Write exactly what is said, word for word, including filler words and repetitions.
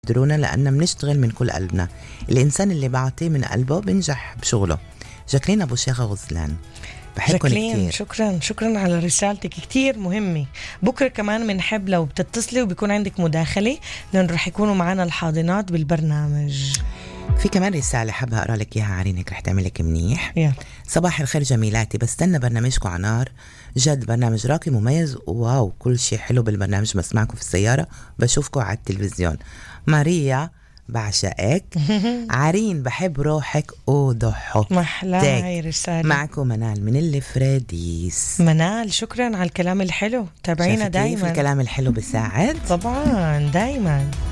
درونا لأننا بنشتغل من كل قلبنا. الإنسان اللي بعطيه من قلبه بنجح بشغله. جاكلين أبو شيخة غزلان، بحبكم كتير. شكرا شكرا على رسالتك كتير مهمة. بكرة كمان بنحب لو بتتصلي وبيكون عندك مداخلة، لأن رح يكونوا معنا الحاضنات بالبرنامج. في كمان رسالة حابة أقرأ لك إياها عرين، هيك رح تعملك منيح. يلا. صباح الخير جميلاتي، بستنى برنامجكم عنار، جد برنامج راقي مميز، واو كل شيء حلو بالبرنامج، بسمعكم في السيارة بشوفكم على التلفزيون. ماريا بعشقك. عرين بحب روحك وضحك. محلى هاي رسالة. معكم منال من الفراديس. منال شكرا على الكلام الحلو، تابعينا دايما. الكلام الحلو بساعد طبعا دايما.